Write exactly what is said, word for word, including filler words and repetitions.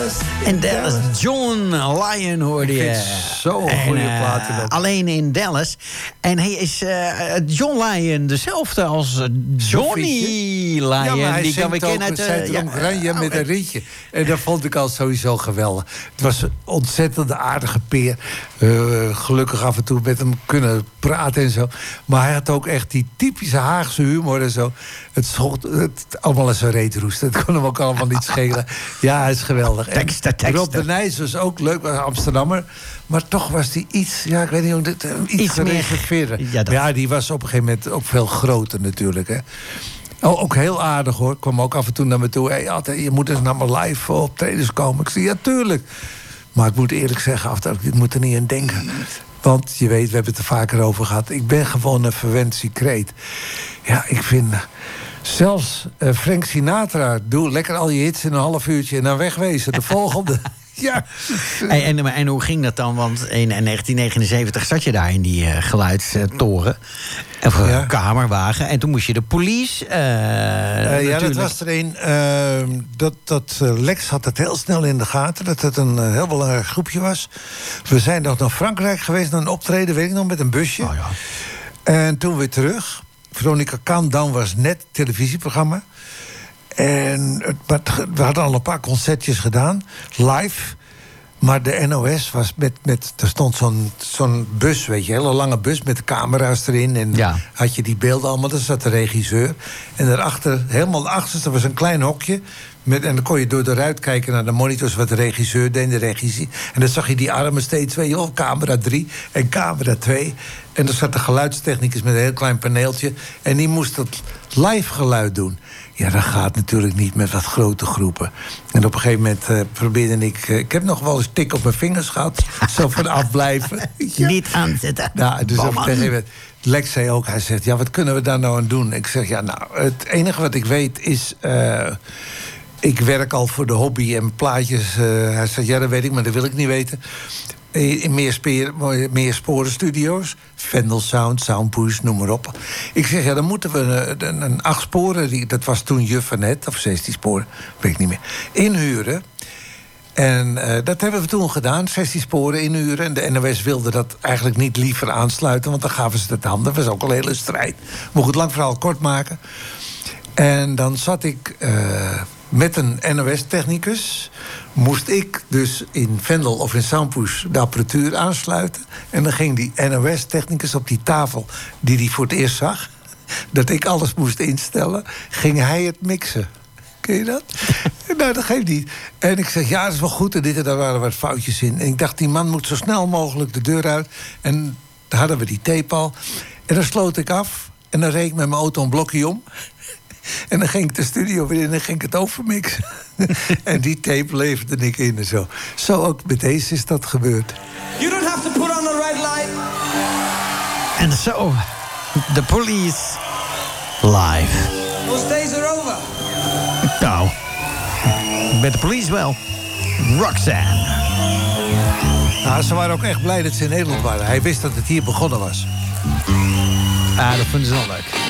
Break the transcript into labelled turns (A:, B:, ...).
A: En Dallas, John Lyon hoorde je.
B: Zo'n goede
A: uh,
B: plaat.
A: Alleen in Dallas. En hij is uh, John Lyon dezelfde als Johnny Lyon.
B: Ja, maar hij
A: die kan we kennen uit...
B: Uh, ja, Oranje met een rietje. En dat vond ik al sowieso geweldig. Het was een ontzettend aardige peer. Uh, gelukkig af en toe met hem kunnen praten en zo. Maar hij had ook echt die typische Haagse humor en zo. Het schoot het allemaal eens een reet roesten. Dat kon hem ook allemaal niet schelen. Ja, hij is geweldig.
A: Teksten, teksten.
B: Rob de Nijs was ook leuk, was Amsterdammer. Maar toch was die iets, ja, ik weet niet hoe dit, uh, iets, iets gereserveerder. Ja, ja, die was op een gegeven moment ook veel groter natuurlijk, hè. Oh, ook heel aardig hoor. Kwam ook af en toe naar me toe. Hey, altijd, je moet eens naar mijn live optredens komen. Ik zei, ja, tuurlijk. Maar ik moet eerlijk zeggen, af, ik moet er niet aan denken. Want je weet, we hebben het er vaker over gehad. Ik ben gewoon een verwend secreet. Ja, ik vind... Zelfs uh, Frank Sinatra, doe lekker al je hits in een half uurtje en dan wegwezen. De volgende. Ja.
A: En, en, en hoe ging dat dan? Want in negentien negenenzeventig zat je daar in die uh, geluidstoren. Of uh, ja. kamerwagen. En toen moest je de police... Uh, uh,
B: ja, dat was er een... Uh, dat, dat uh, Lex had het heel snel in de gaten. Dat het een uh, heel belangrijk groepje was. We zijn nog naar Frankrijk geweest. Naar een optreden, weet ik nog, met een busje.
A: Oh, ja.
B: En toen weer terug. Veronica Countdown was net televisieprogramma. En we hadden al een paar concertjes gedaan, live. Maar de N O S was met... met er stond zo'n zo'n bus, weet je, een hele lange bus met de camera's erin. En ja. had je die beelden allemaal, daar zat de regisseur. En daarachter, helemaal achterste, was een klein hokje. Met, en dan kon je door de ruit kijken naar de monitors wat de regisseur deed, de regie. En dan zag je die armen steeds, weet je wel, camera drie en camera twee. En dan zat de geluidstechnicus met een heel klein paneeltje. En die moest het live geluid doen. Ja, dat gaat natuurlijk niet met wat grote groepen. En op een gegeven moment uh, probeerde ik... Uh, ik heb nog wel eens tik op mijn vingers gehad. Zo van afblijven.
A: Ja. Niet aanzetten.
B: Nou, dus op een gegeven moment... Lex zei ook, hij zegt, ja, wat kunnen we daar nou aan doen? Ik zeg, ja, nou, het enige wat ik weet is... Uh, ik werk al voor de hobby en plaatjes. Uh, hij zegt, ja, dat weet ik, maar dat wil ik niet weten. In meer, speer, meer sporen studio's. Vendel Sound, Soundpush, noem maar op. Ik zeg, ja, dan moeten we een, een, een acht sporen... Die, dat was toen Juffernet, of zestien sporen, weet ik niet meer... inhuren. En uh, dat hebben we toen gedaan, zestien sporen inhuren. En de N O S wilde dat eigenlijk niet liever aansluiten... want dan gaven ze het handen, dat was ook al een hele strijd. Maar goed, lang verhaal kort maken. En dan zat ik... Uh, met een N O S-technicus moest ik dus in Vendel of in Soundpush de apparatuur aansluiten. En dan ging die N O S-technicus op die tafel die hij voor het eerst zag... dat ik alles moest instellen, ging hij het mixen. Ken je dat? Nou, dat geeft niet. En ik zeg, ja, dat is wel goed. En dit en daar waren wat foutjes in. En ik dacht, die man moet zo snel mogelijk de deur uit. En dan hadden we die tape al. En dan sloot ik af. En dan reed ik met mijn auto een blokje om... En dan ging ik de studio weer in en dan ging ik het overmixen. En die tape leverde ik in en zo. Zo ook met deze is dat gebeurd.
C: You don't have to put on the red light.
A: En zo, The Police live.
C: Those days are over.
A: Nou, met The Police wel. Roxanne.
B: Nou, ze waren ook echt blij dat ze in Nederland waren. Hij wist dat het hier begonnen was.
A: Ah, dat vinden ze wel leuk.